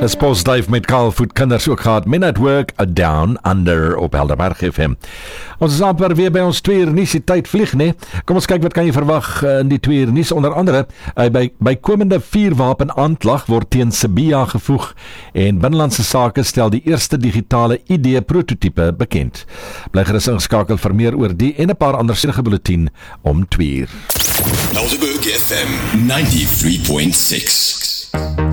'n Sportsdive met Karl Voet kinders ook gehad. Men at Work, a Down Under op Helderberg FM. Ons is amper weer by ons 2 uur nuus, die tyd vlieg, nee. Kom ons kyk wat kan jy verwag in die 2 uur nuus. Onder andere, by komende vuurwapen aanklag word teen Sibiya gevoeg en Binnelandse Sake stel die eerste digitale ID-prototype bekend. Bly gerus ingeskakel vir meer oor die en 'n paar ander sinnige bulletin om 2 uur. Helderberg FM 93.6